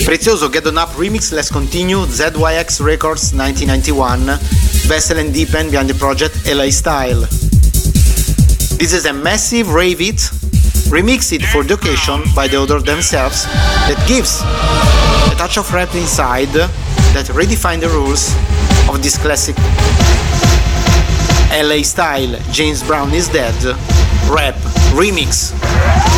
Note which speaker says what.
Speaker 1: Prezioso Get On Up remix, let's continue. ZYX Records 1991, Vessel and Deepen behind the project LA Style. This is a massive rave hit, remixed for the occasion by the author themselves, that gives a touch of rap inside that redefine the rules of this classic LA Style, James Brown is Dead, rap remix.